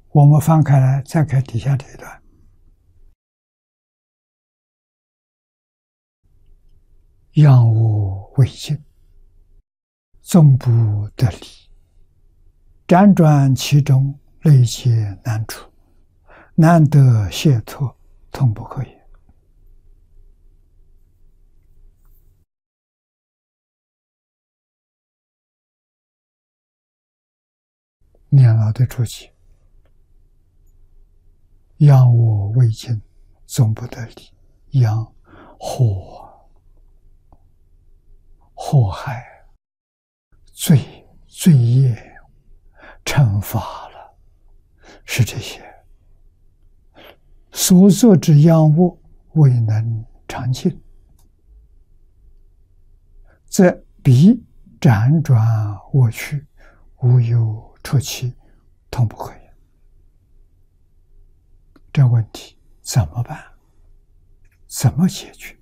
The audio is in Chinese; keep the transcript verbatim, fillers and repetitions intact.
我们翻开来，再看底下这一段。养我为镜，纵不得理，辗转其中，累劫难除，难得解脱，痛不可言。念老的注解：养我为镜，纵不得理，养祸祸害、罪罪业、惩罚了，是这些。所作之殃恶，未能长尽，则彼辗转我去，无有出期，痛不可言。这问题怎么办？怎么解决？